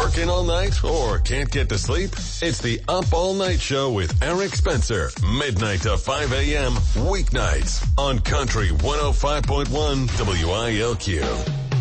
Working all night or can't get to sleep? It's the Up All Night Show with Eric Spencer. Midnight to 5 a.m. weeknights on Country 105.1 WILQ.